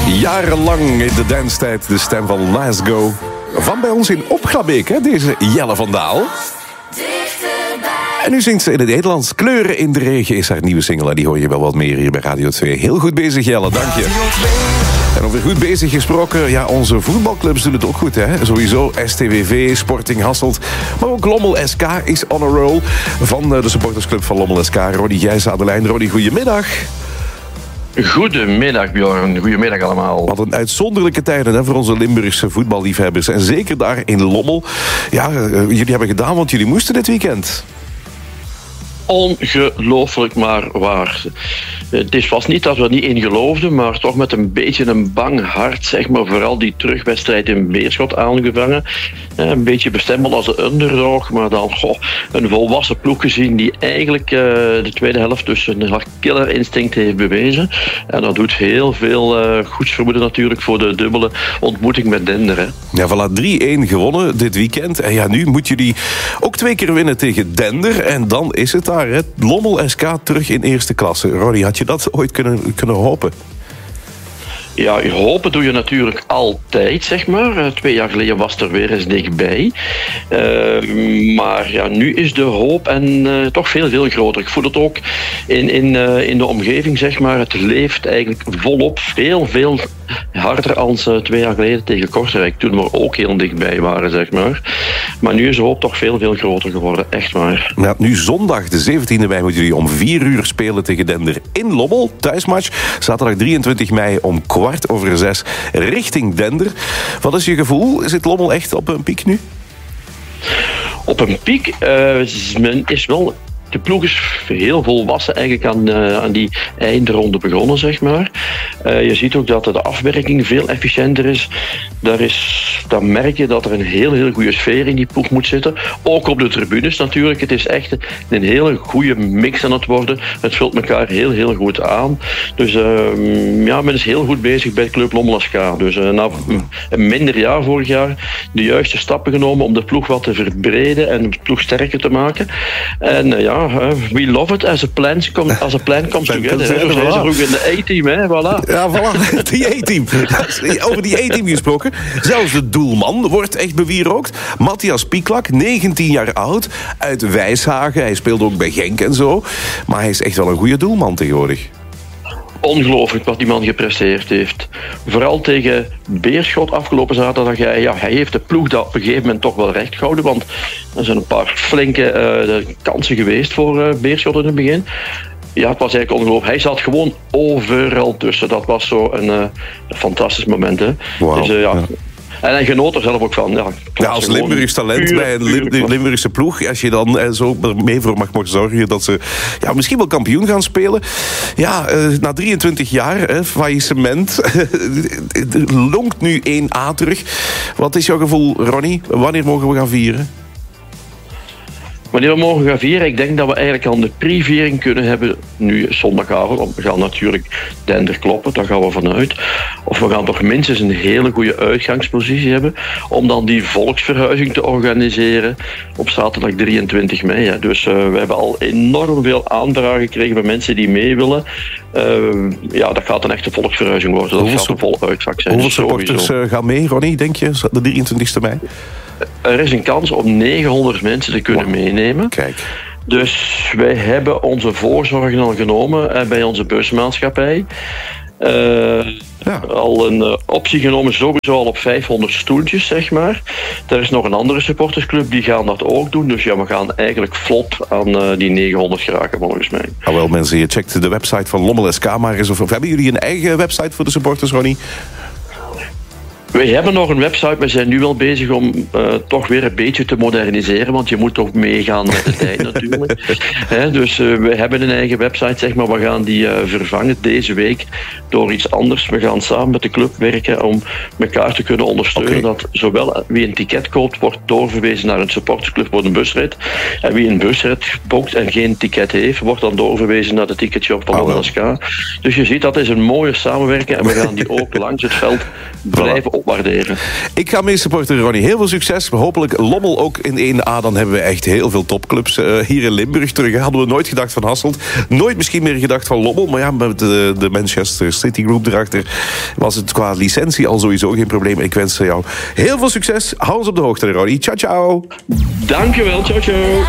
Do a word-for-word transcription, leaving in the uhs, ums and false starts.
Jarenlang in de danstijd de stem van Last Go. Van bij ons in Opgrabeek, hè, deze Jelle van Daal. En nu zingt ze in het Nederlands. Kleuren in de regen is haar nieuwe single. En die hoor je wel wat meer hier bij Radio twee. Heel goed bezig, Jelle, dank je. En over goed bezig gesproken, ja, onze voetbalclubs doen het ook goed, hè. Sowieso S T W V, Sporting Hasselt. Maar ook Lommel S K is on a roll. Van de supportersclub van Lommel S K, Ronnie Gijs aan de lijn. Ronnie, goedemiddag. Goedemiddag, Bjorn. Goedemiddag allemaal. Wat een uitzonderlijke tijden, hè, voor onze Limburgse voetballiefhebbers. En zeker daar in Lommel. Ja, uh, jullie hebben gedaan, want jullie moesten dit weekend. Ongelooflijk maar waar. Het is vast niet dat we er niet in geloofden, maar toch met een beetje een bang hart, zeg maar, vooral die terugwedstrijd in Beerschot aangevangen. Een beetje bestempeld als een underdog, maar dan goh, een volwassen ploeg gezien die eigenlijk uh, de tweede helft dus een killer instinct heeft bewezen. En dat doet heel veel uh, goeds vermoeden natuurlijk voor de dubbele ontmoeting met Dender. Hè. Ja, voilà, drie-één gewonnen dit weekend. En ja, nu moeten jullie ook twee keer winnen tegen Dender. En dan is het daar, hè. Lommel S K terug in eerste klasse. Ronnie, had je dat ooit kunnen, kunnen hopen? Ja, hopen doe je natuurlijk altijd, zeg maar. Uh, twee jaar geleden was er weer eens dichtbij. Uh, maar ja, nu is de hoop en uh, toch veel, veel groter. Ik voel het ook in, in, uh, in de omgeving, zeg maar. Het leeft eigenlijk volop, veel, veel harder dan uh, twee jaar geleden tegen Kortrijk. Toen we ook heel dichtbij waren, zeg maar. Maar nu is de hoop toch veel, veel groter geworden, echt waar. Nou, nu zondag, de zeventiende mei, moeten jullie om vier uur spelen tegen Dender in Lommel. Thuismatch. Zaterdag drieëntwintig mei om kwart over zes richting Dender. Wat is je gevoel? Zit Lommel echt op een piek nu? Op een piek? Uh, men is wel... De ploeg is heel volwassen eigenlijk aan, uh, aan die eindronde begonnen, zeg maar. Uh, je ziet ook dat de afwerking veel efficiënter is. Daar is. Dan merk je dat er een heel, heel goede sfeer in die ploeg moet zitten. Ook op de tribunes natuurlijk. Het is echt een hele goede mix aan het worden. Het vult elkaar heel, heel goed aan. Dus uh, ja, men is heel goed bezig bij Club Lommel S K. Dus uh, na een minder jaar vorig jaar de juiste stappen genomen om de ploeg wat te verbreden en de ploeg sterker te maken. En uh, ja, Uh, we love it as a plan, come, as a plan comes together. Zo zijn ze ook in de A-team, hè? Voilà. Ja, voilà, die A-team. Over die A-team gesproken. Zelfs de doelman wordt echt bewierookt. Matthias Pieklak, negentien jaar oud, uit Wijshagen. Hij speelde ook bij Genk en zo. Maar hij is echt wel een goede doelman tegenwoordig. Ongelooflijk wat die man gepresteerd heeft. Vooral tegen Beerschot afgelopen zaterdag. Ja, hij heeft de ploeg dat op een gegeven moment toch wel recht gehouden. Want er zijn een paar flinke uh, kansen geweest voor uh, Beerschot in het begin. Ja, het was eigenlijk ongelooflijk. Hij zat gewoon overal tussen. Dat was zo een, uh, een fantastisch moment. Hè. Wow, dus, uh, ja. ja. En hij genoot er zelf ook van. Ja, ja, als Limburgs talent pure, bij een Lim- Limburgse ploeg, als je dan eh, zo mee voor mag, mag zorgen dat ze ja, misschien wel kampioen gaan spelen. Ja, eh, na drieëntwintig jaar, eh, faillissement, lonkt nu één A terug. Wat is jouw gevoel, Ronnie? Wanneer mogen we gaan vieren? Wanneer we mogen gaan vieren, ik denk dat we eigenlijk al de pre-viering kunnen hebben nu zondagavond. Want we gaan natuurlijk Dender kloppen, daar gaan we vanuit. Of we gaan toch minstens een hele goede uitgangspositie hebben om dan die volksverhuizing te organiseren op zaterdag drieëntwintig mei. Ja. Dus uh, we hebben al enorm veel aanvragen gekregen van mensen die mee willen. Uh, ja, dat gaat een echte volksverhuizing worden. Dat hoeveel gaat een vol uitvak zijn. Hoeveel supporters uh, gaan mee, Ronnie, denk je, de drieëntwintigste mei? Er is een kans om negenhonderd mensen te kunnen wow. meenemen. Kijk. Dus wij hebben onze voorzorgen al genomen bij onze busmaatschappij. Uh, ja. Al een uh, optie genomen sowieso al op vijfhonderd stoeltjes, zeg maar. Er is nog een andere supportersclub, die gaan dat ook doen. Dus ja, we gaan eigenlijk vlot aan uh, die negenhonderd geraken, volgens mij. Nou wel, mensen, je checkt de website van Lommel S K maar eens. Of, of hebben jullie een eigen website voor de supporters, Ronnie? We hebben nog een website, we zijn nu wel bezig om uh, toch weer een beetje te moderniseren, want je moet toch meegaan met de tijd natuurlijk. He, dus uh, we hebben een eigen website, zeg maar, we gaan die uh, vervangen deze week door iets anders. We gaan samen met de club werken om elkaar te kunnen ondersteunen. Okay. Dat zowel wie een ticket koopt, wordt doorverwezen naar een supportersclub voor een busrit. En wie een busrit boekt en geen ticket heeft, wordt dan doorverwezen naar de ticketshop van Lommel S K. Dus je ziet, dat is een mooie samenwerking en we gaan die ook langs het veld blijven op. waarderen. Ik ga mee supporten, Ronnie. Heel veel succes. Hopelijk Lommel ook in één A. Dan hebben we echt heel veel topclubs uh, hier in Limburg terug. Hadden we nooit gedacht van Hasselt. Nooit misschien meer gedacht van Lommel. Maar ja, met de, de Manchester City Group erachter was het qua licentie al sowieso geen probleem. Ik wens jou heel veel succes. Hou ons op de hoogte, Ronnie. Ciao, ciao. Dankjewel. Ciao, ciao.